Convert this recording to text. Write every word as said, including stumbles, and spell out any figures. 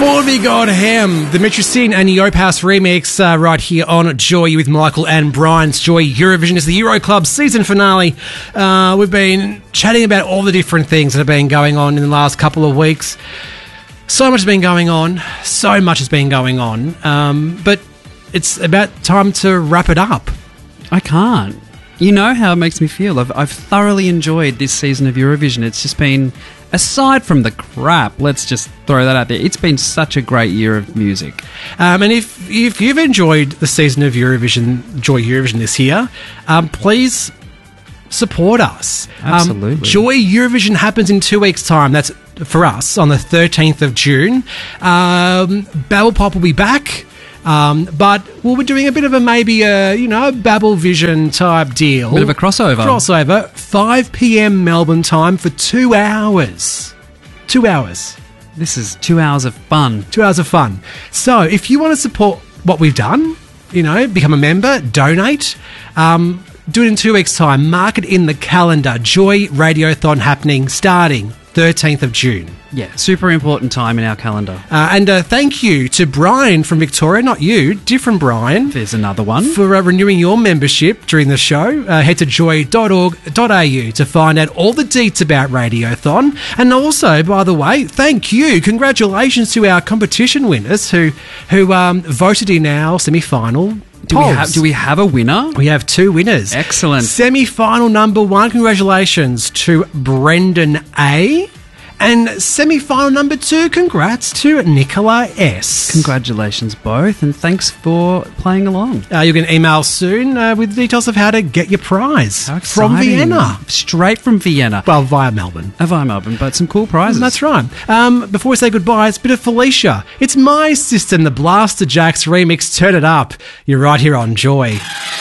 Before we go to him, the Mitricine and Yope House remix uh, right here on Joy with Michael and Brian's Joy Eurovision is the Euro Club season finale. Uh, we've been chatting about all the different things that have been going on in the last couple of weeks. So much has been going on. So much has been going on. Um, but it's about time to wrap it up. I can't. You know how it makes me feel. I've, I've thoroughly enjoyed this season of Eurovision. It's just been, aside from the crap, let's just throw that out there, it's been such a great year of music. Um, and if, if you've enjoyed the season of Eurovision, Joy Eurovision this year, um, please support us. Absolutely. Um, Joy Eurovision happens in two weeks' time. That's for us on the thirteenth of June. Um, Babble Pop will be back. Um, but we'll be doing a bit of a maybe a, you know, Babble Vision type deal. Bit of a crossover. Crossover. five p.m. Melbourne time for two hours. Two hours. This is two hours of fun. Two hours of fun. So if you want to support what we've done, you know, become a member, donate, um, do it in two weeks' time. Mark it in the calendar. Joy Radiothon happening starting thirteenth of June. Yeah, super important time in our calendar. Uh, and uh, thank you to Brian from Victoria, not you, different Brian. There's another one. For uh, renewing your membership during the show. Uh, head to joy dot org dot a u to find out all the deets about Radiothon. And also, by the way, thank you. Congratulations to our competition winners who, who um, voted in our semi-final. Do we, have, do we have a winner? We have two winners. Excellent. Semi-final number one, congratulations to Brendan A. And semi-final number two, congrats to Nicola S. Congratulations both, and thanks for playing along. Uh, you'll get an email soon uh, with details of how to get your prize How from exciting. Vienna. Straight from Vienna. Well, via Melbourne. Uh, via Melbourne, but some cool prizes. That's right. Um, before we say goodbye, it's a bit of Felicia. It's My System, the Blaster Jacks remix. Turn it up. You're right here on Joy.